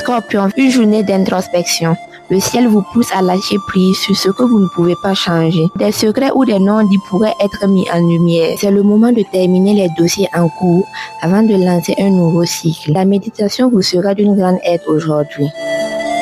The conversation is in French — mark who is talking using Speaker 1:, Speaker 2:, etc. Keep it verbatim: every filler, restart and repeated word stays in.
Speaker 1: Scorpion, une journée d'introspection. Le ciel vous pousse à lâcher prise sur ce que vous ne pouvez pas changer. Des secrets ou des non-dits pourraient être mis en lumière. C'est le moment de terminer les dossiers en cours avant de lancer un nouveau cycle. La méditation vous sera d'une grande aide aujourd'hui.